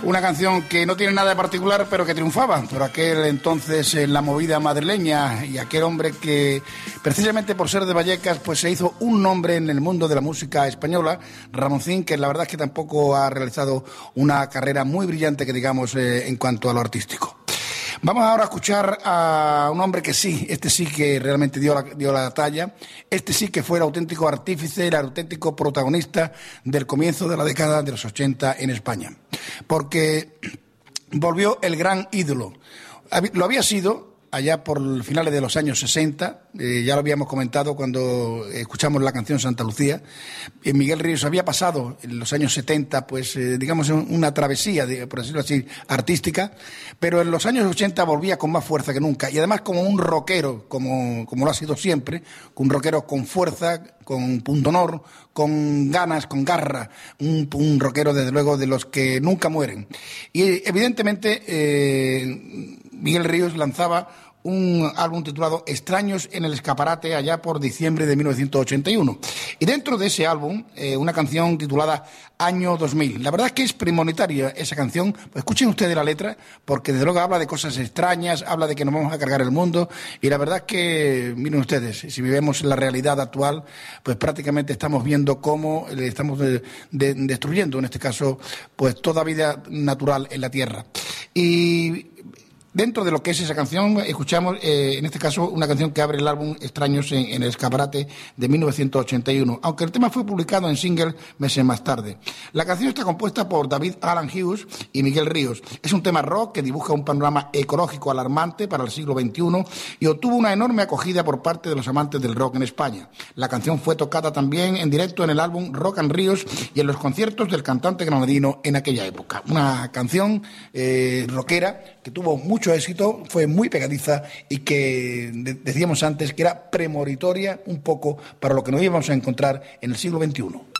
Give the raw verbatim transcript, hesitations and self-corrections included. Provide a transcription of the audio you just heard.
Una canción que no tiene nada de particular, pero que triunfaba por aquel entonces en la movida madrileña, y aquel hombre que, precisamente por ser de Vallecas, pues se hizo un nombre en el mundo de la música española, Ramoncín, que la verdad es que tampoco ha realizado una carrera muy brillante, que digamos, eh, en cuanto a lo artístico. Vamos ahora a escuchar a un hombre que sí, este sí que realmente dio la, dio la talla, este sí que fue el auténtico artífice, el auténtico protagonista del comienzo de la década de los ochenta en España, porque volvió el gran ídolo. Lo había sido allá por finales de los años sesenta, eh, ya lo habíamos comentado cuando escuchamos la canción Santa Lucía. eh, Miguel Ríos había pasado en los años setenta, pues eh, digamos una travesía, por decirlo así, artística, pero en los años ochenta volvía con más fuerza que nunca, y además como un rockero, como, como lo ha sido siempre, un rockero con fuerza, con punto honor, con ganas, con garra, un, un rockero desde luego de los que nunca mueren. Y evidentemente eh, Miguel Ríos lanzaba un álbum titulado Extraños en el Escaparate allá por diciembre de mil novecientos ochenta y uno. Y dentro de ese álbum, eh, una canción titulada Año dos mil. La verdad es que es premonitoria esa canción. Pues escuchen ustedes la letra, porque desde luego habla de cosas extrañas, habla de que nos vamos a cargar el mundo, y la verdad es que, miren ustedes, si vivimos en la realidad actual, pues prácticamente estamos viendo cómo le estamos de, de, destruyendo, en este caso, pues toda vida natural en la Tierra. Y dentro de lo que es esa canción, escuchamos, eh, en este caso, una canción que abre el álbum Extraños en, en el Escaparate de mil novecientos ochenta y uno, aunque el tema fue publicado en single meses más tarde. La canción está compuesta por David Alan Hughes y Miguel Ríos. Es un tema rock que dibuja un panorama ecológico alarmante para el siglo veintiuno y obtuvo una enorme acogida por parte de los amantes del rock en España. La canción fue tocada también en directo en el álbum Rock and Ríos y en los conciertos del cantante granadino en aquella época. Una canción eh, rockera que tuvo mucho mucho éxito, fue muy pegadiza y que decíamos antes que era premonitoria un poco para lo que nos íbamos a encontrar en el siglo veintiuno.